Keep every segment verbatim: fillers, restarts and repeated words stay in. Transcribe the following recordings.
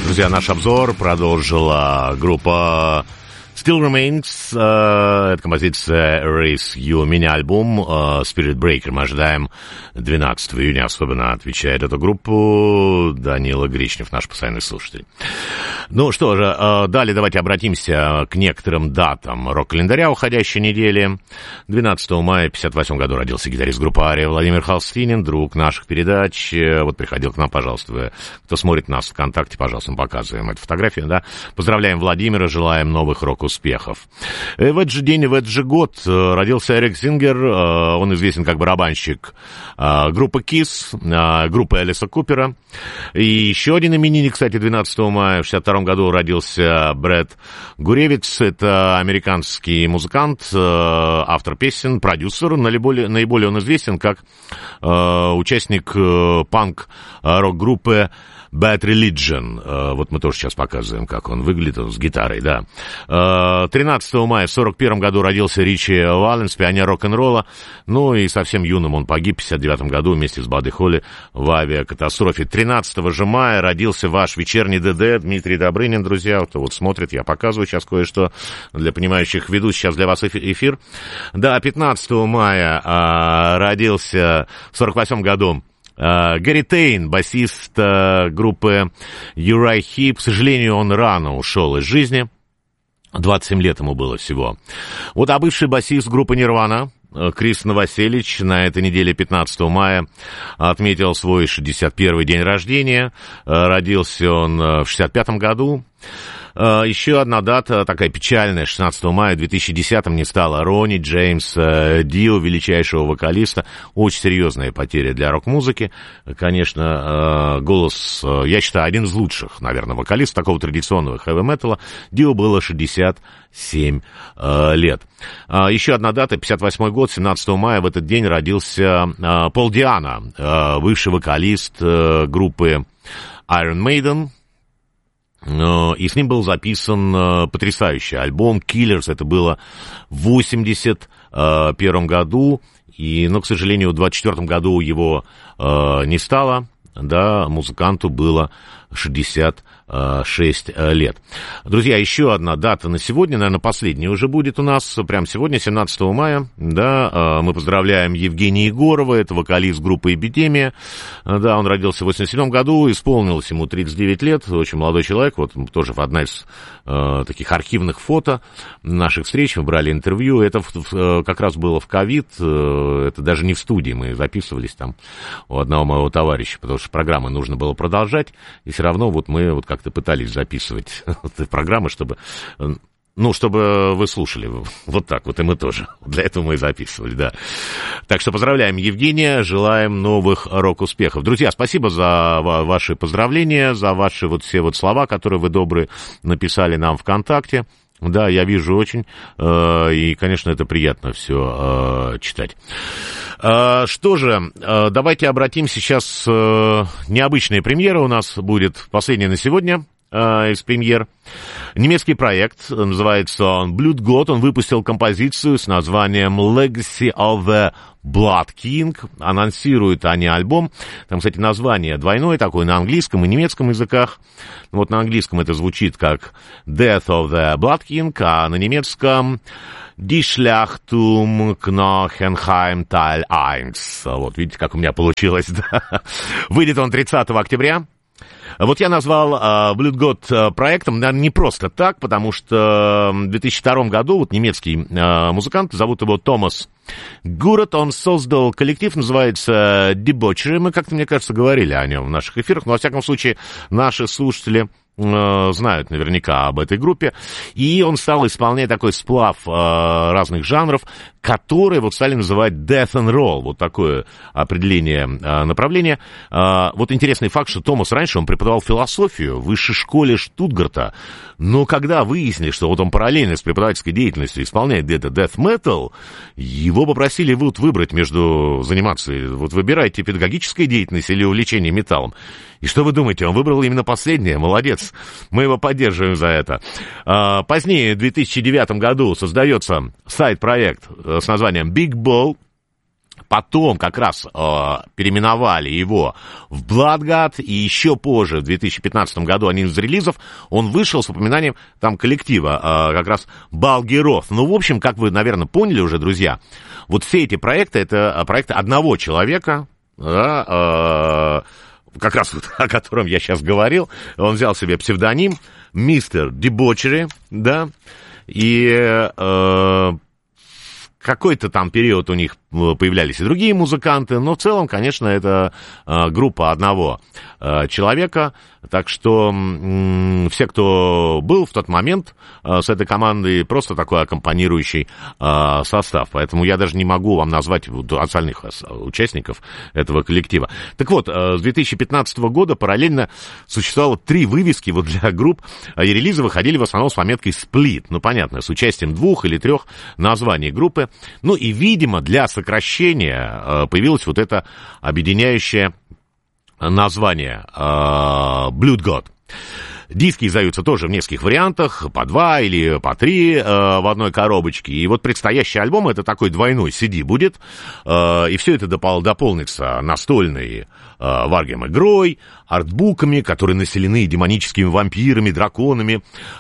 Друзья, наш обзор продолжила группа Still Remains, э, это композиция Raise You, мини-альбом э, Spirit Breaker. Мы ожидаем двенадцатого июня, особенно отвечает эту группу Данила Гречнев, наш постоянный слушатель. Ну что же, э, далее давайте обратимся к некоторым датам рок-календаря уходящей недели. двенадцатого мая пятьдесят восьмом году родился гитарист группы Ария Владимир Холстинин, друг наших передач. Вот приходил к нам, пожалуйста, вы, кто смотрит нас ВКонтакте, пожалуйста, мы показываем эту фотографию, да. Поздравляем Владимира, желаем новых рок успехов. В этот же день, в этот же год родился Эрик Зингер, он известен как барабанщик группы Kiss, группы Элиса Купера. И еще один именинник, кстати, двенадцатого мая в шестьдесят втором году родился Брэд Гуревиц, это американский музыкант, автор песен, продюсер, наиболее, наиболее он известен как участник панк-рок-группы Bad Religion. Вот мы тоже сейчас показываем, как он выглядит, он с гитарой, да. тринадцатого мая в сорок первом году родился Ричи Валенс, пионер рок-н-ролла. Ну и совсем юным он погиб в пятьдесят девятом году вместе с Бадди Холли в авиакатастрофе. тринадцатого же мая родился ваш вечерний ДД Дмитрий Добрынин, друзья. Кто вот смотрит, я показываю сейчас кое-что для понимающих. Веду сейчас для вас эфир. Да, пятнадцатого мая а, родился в сорок восьмом году Uh, Гэри Тейн, басист uh, группы Uriah Heep. К сожалению, он рано ушел из жизни. двадцать семь лет ему было всего. Вот, а бывший басист группы Nirvana Крис Новоселич на этой неделе пятнадцатого мая отметил свой шестьдесят первый день рождения. Родился он в шестьдесят пятом году. Еще одна дата, такая печальная, шестнадцатого мая две тысячи десятом не стало Ронни Джеймс Дио, величайшего вокалиста. Очень серьезная потеря для рок-музыки. Конечно, голос, я считаю, один из лучших, наверное, вокалистов такого традиционного хэви-металла. Дио было шестьдесят семь лет. Еще одна дата, пятьдесят восьмой год, семнадцатого мая в этот день родился Пол Диано, бывший вокалист группы Iron Maiden. И с ним был записан потрясающий альбом Killers. Это было в восемьдесят первом году. И, но, к сожалению, в двадцать четвёртом году его не стало. Да, музыканту было шестьдесят шесть лет. Друзья, еще одна дата на сегодня, наверное, последняя уже будет у нас, прямо сегодня, семнадцатого мая, да, мы поздравляем Евгения Егорова, это вокалист группы «Эпидемия», да, он родился в восемьдесят седьмом году, исполнилось ему тридцать девять лет, очень молодой человек, вот тоже одна из э, таких архивных фото наших встреч, мы брали интервью, это в, как раз было в ковид, э, это даже не в студии, мы записывались там у одного моего товарища, потому что программы нужно было продолжать, и все равно вот мы вот как-то пытались записывать программы, чтобы, ну, чтобы вы слушали. Вот так вот, и мы тоже. Для этого мы и записывали, да. Так что поздравляем Евгения, желаем новых рок-успехов. Друзья, спасибо за ваши поздравления, за ваши вот все вот слова, которые вы добрые написали нам ВКонтакте. Да, я вижу очень, э, и, конечно, это приятно все э, читать. Э, что же, э, давайте обратимся сейчас, э, необычная премьера у нас будет, последняя на сегодня э, из премьер. Немецкий проект, называется он Blood God, он выпустил композицию с названием Legacy of the Blood King, анонсируют они альбом, там, кстати, название двойное такое на английском и немецком языках, вот на английском это звучит как Death of the Blood King, а на немецком Die Schlachtung Knochenheim Teil один, вот видите, как у меня получилось, да? Выйдет он тридцатого октября. Вот я назвал uh, Blood God uh, проектом, наверное, не просто так, потому что в две тысячи втором году вот немецкий uh, музыкант, зовут его Томас Гурат, он создал коллектив, называется Debauchery, мы как-то, мне кажется, говорили о нем в наших эфирах, но, во всяком случае, наши слушатели э, знают наверняка об этой группе, и он стал исполнять такой сплав э, разных жанров, которые вот стали называть death and roll, вот такое определение э, направления. Э, вот интересный факт, что Томас раньше, он преподавал философию в высшей школе Штутгарта, но когда выяснили, что вот он параллельно с преподавательской деятельностью исполняет где-то death metal, его попросили вот выбрать между заниматься, вот выбирайте педагогической деятельность или увлечение металлом. И что вы думаете, он выбрал именно последнее, молодец, мы его поддерживаем за это. А, позднее, в две тысячи девятом году, создается сайт-проект с названием Big Ball, Потом как раз э, переименовали его в Blood God, и еще позже, в две тысячи пятнадцатом году, один из релизов, он вышел с упоминанием там коллектива, э, как раз Балгероth. Ну, в общем, как вы, наверное, поняли уже, друзья, вот все эти проекты, это проекты одного человека, да, э, как раз вот о котором я сейчас говорил. Он взял себе псевдоним мистер Debauchery, да, и э, какой-то там период у них появлялись и другие музыканты, но в целом, конечно, это э, группа одного э, человека, так что э, все, кто был в тот момент э, с этой командой, просто такой аккомпанирующий э, состав, поэтому я даже не могу вам назвать остальных участников этого коллектива. Так вот, э, с две тысячи пятнадцатого года параллельно существовало три вывески вот для групп, и релизы выходили в основном с пометкой «Split», ну, понятно, с участием двух или трех названий группы, ну, и, видимо, для сокращения появилось вот это объединяющее название Blood God. Диски издаются тоже в нескольких вариантах, по два или по три э, в одной коробочке. И вот предстоящий альбом — это такой двойной си ди будет. Э, и все это допол- дополнится настольной э, варгем игрой, артбуками, которые населены демоническими вампирами, драконами,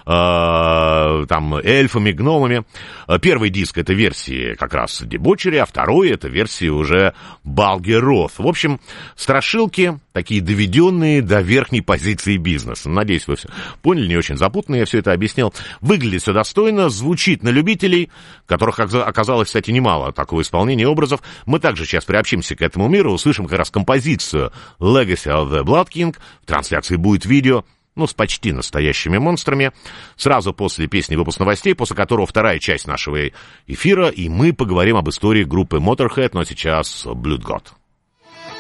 э, там, эльфами, гномами. Первый диск — это версии как раз Debauchery, а второй — это версии уже Balgheroth. В общем, страшилки такие доведенные до верхней позиции бизнеса. Надеюсь, вы все поняли, не очень запутанно я все это объяснил. Выглядит все достойно, звучит на любителей, которых оказалось, кстати, немало такого исполнения образов. Мы также сейчас приобщимся к этому миру, услышим как раз композицию Legacy of the Blood King. В трансляции будет видео, ну, с почти настоящими монстрами, сразу после песни «Выпуск новостей», после которого вторая часть нашего эфира, и мы поговорим об истории группы Motorhead, но сейчас Blood God.